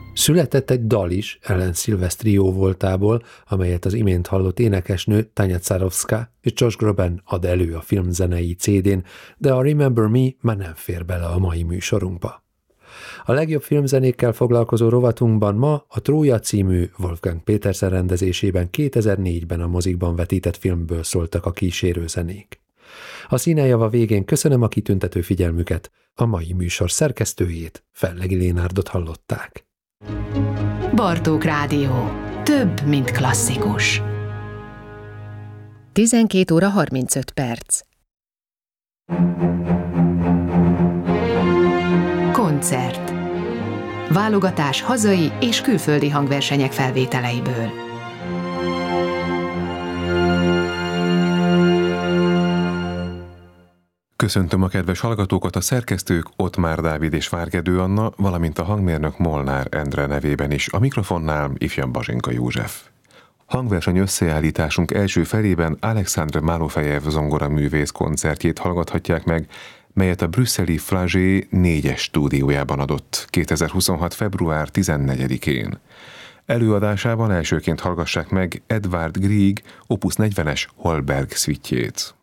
Született egy dal is Alan Silvestri jóvoltából, amelyet az imént hallott énekesnő Tanya Carovska és Josh Groban ad elő a film zenei CD-n, de a Remember Me már nem fér bele a mai műsorunkba. A legjobb filmzenékkel foglalkozó rovatunkban ma a Trója című Wolfgang Petersen rendezésében 2004-ben a mozikban vetített filmből szóltak a kísérőzenék. A színejava végén köszönöm a kitüntető figyelmüket, a mai műsor szerkesztőjét, Fellegi Lénárdot hallották. Bartók Rádió. Több, mint klasszikus. 12 óra 35 perc. Koncert. Válogatás hazai és külföldi hangversenyek felvételeiből. Köszöntöm a kedves hallgatókat, a szerkesztők Ottmár Dávid és Várgedő Anna, valamint a hangmérnök Molnár Endre nevében is, a mikrofonnál ifjabb Bazsinka József. Hangverseny összeállításunk első felében Alexandre Malofejev zongoraművész koncertjét hallgathatják meg, melyet a brüsszeli Flagey 4-es stúdiójában adott 2026. február 14-én. Előadásában elsőként hallgassák meg Edvard Grieg Opus 40-es Holberg szvitjét.